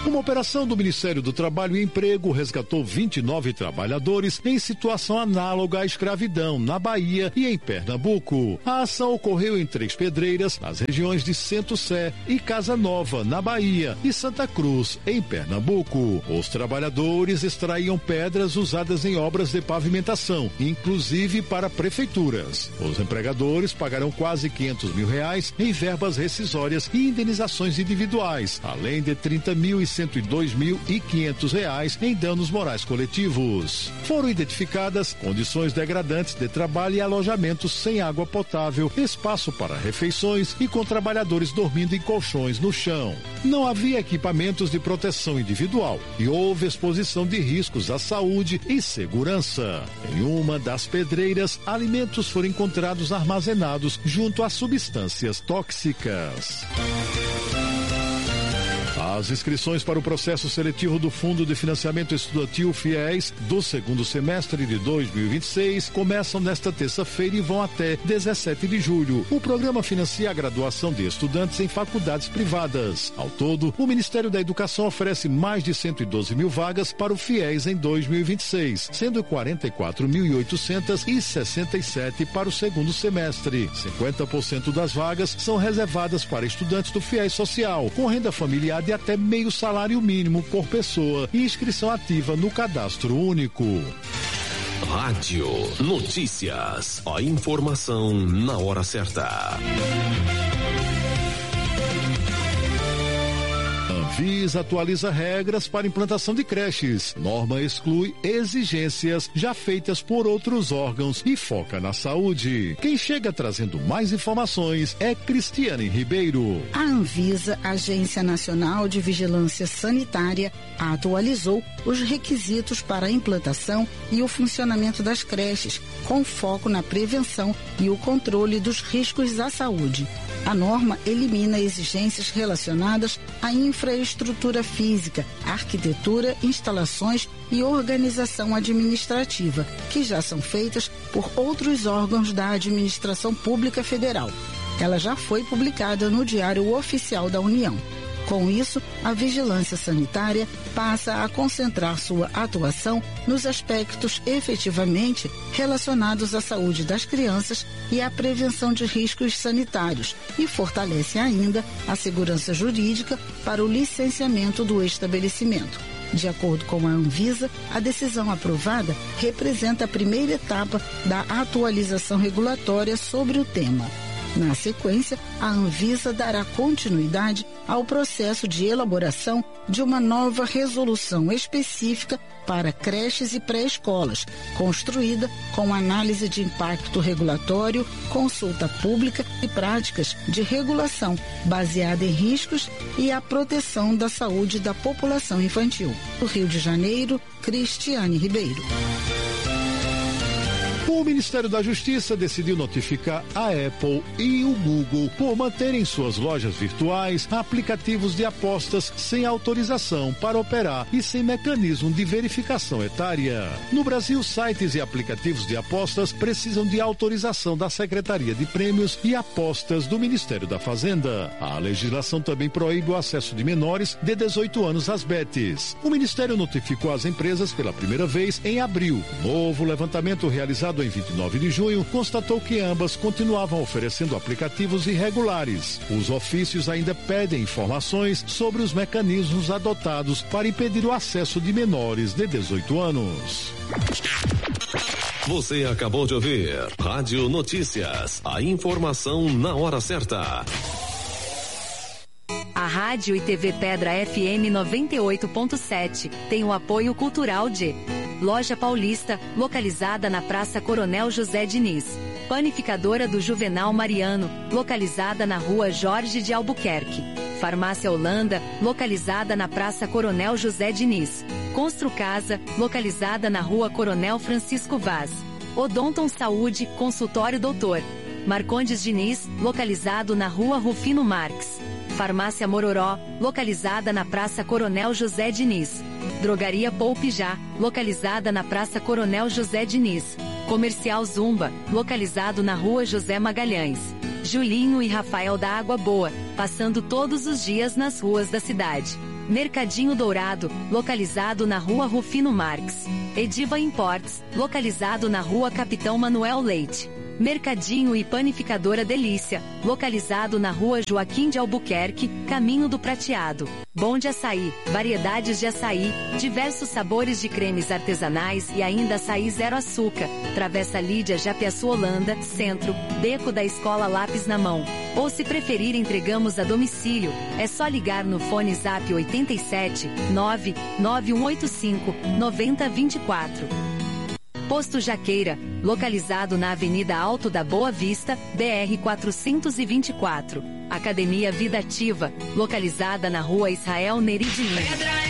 Uma operação do Ministério do Trabalho e Emprego resgatou 29 trabalhadores em situação análoga à escravidão na Bahia e em Pernambuco. A ação ocorreu em Três Pedreiras, nas regiões de Centro-Sé e Casa Nova, na Bahia, e Santa Cruz, em Pernambuco. Os trabalhadores extraíam pedras usadas em obras de pavimentação, inclusive para prefeituras. Os empregadores pagarão quase R$500 mil em verbas rescisórias e indenizações individuais, além de R$30.000 e R$102.500 em danos morais coletivos. Foram identificadas condições degradantes de trabalho e alojamentos sem água potável, espaço para refeições e com trabalhadores dormindo em colchões no chão. Não havia equipamentos de proteção individual e houve exposição de riscos à saúde e segurança. Em uma das pedreiras, alimentos foram encontrados armazenados junto a substâncias tóxicas. As inscrições para o processo seletivo do Fundo de Financiamento Estudantil FIES do segundo semestre de 2026 começam nesta terça-feira e vão até 17 de julho. O programa financia a graduação de estudantes em faculdades privadas. Ao todo, o Ministério da Educação oferece mais de 112 mil vagas para o FIES em 2026, sendo 44.867 para o segundo semestre. 50% das vagas são reservadas para estudantes do FIES Social, com renda familiar de até meio salário mínimo por pessoa e inscrição ativa no Cadastro Único. Rádio Notícias. A informação na hora certa. Anvisa atualiza regras para implantação de creches. Norma exclui exigências já feitas por outros órgãos e foca na saúde. Quem chega trazendo mais informações é Cristiane Ribeiro. A Anvisa, Agência Nacional de Vigilância Sanitária, atualizou os requisitos para a implantação e o funcionamento das creches, com foco na prevenção e o controle dos riscos à saúde. A norma elimina exigências relacionadas à infraestrutura física, arquitetura, instalações e organização administrativa, que já são feitas por outros órgãos da Administração Pública Federal. Ela já foi publicada no Diário Oficial da União. Com isso, a vigilância sanitária passa a concentrar sua atuação nos aspectos efetivamente relacionados à saúde das crianças e à prevenção de riscos sanitários e fortalece ainda a segurança jurídica para o licenciamento do estabelecimento. De acordo com a Anvisa, a decisão aprovada representa a primeira etapa da atualização regulatória sobre o tema. Na sequência, a Anvisa dará continuidade ao processo de elaboração de uma nova resolução específica para creches e pré-escolas, construída com análise de impacto regulatório, consulta pública e práticas de regulação baseada em riscos e a proteção da saúde da população infantil. Do Rio de Janeiro, Cristiane Ribeiro. O Ministério da Justiça decidiu notificar a Apple e o Google por manterem suas lojas virtuais aplicativos de apostas sem autorização para operar e sem mecanismo de verificação etária. No Brasil, sites e aplicativos de apostas precisam de autorização da Secretaria de Prêmios e Apostas do Ministério da Fazenda. A legislação também proíbe o acesso de menores de 18 anos às bets. O Ministério notificou as empresas pela primeira vez em abril. O novo levantamento realizado em 29 de junho, constatou que ambas continuavam oferecendo aplicativos irregulares. Os ofícios ainda pedem informações sobre os mecanismos adotados para impedir o acesso de menores de 18 anos. Você acabou de ouvir Rádio Notícias, a informação na hora certa. A Rádio e TV Pedra FM 98.7 tem o apoio cultural de Loja Paulista, localizada na Praça Coronel José Diniz. Panificadora do Juvenal Mariano, localizada na Rua Jorge de Albuquerque. Farmácia Holanda, localizada na Praça Coronel José Diniz. Construcasa, localizada na Rua Coronel Francisco Vaz. Odonton Saúde, Consultório Doutor. Marcondes Diniz, localizado na Rua Rufino Marques. Farmácia Mororó, localizada na Praça Coronel José Diniz. Drogaria Poupe Já, localizada na Praça Coronel José Diniz. Comercial Zumba, localizado na Rua José Magalhães. Julinho e Rafael da Água Boa, passando todos os dias nas ruas da cidade. Mercadinho Dourado, localizado na Rua Rufino Marques. Ediva Imports, localizado na Rua Capitão Manuel Leite. Mercadinho e Panificadora Delícia, localizado na Rua Joaquim de Albuquerque, Caminho do Prateado. Bom de Açaí, variedades de açaí, diversos sabores de cremes artesanais e ainda açaí zero açúcar. Travessa Lídia Japiaçu Holanda, Centro, Beco da Escola Lápis na Mão. Ou se preferir, entregamos a domicílio. É só ligar no fone Zap 87 99185 9024. Posto Jaqueira, localizado na Avenida Alto da Boa Vista, BR 424. Academia Vida Ativa, localizada na Rua Israel Neri Diniz.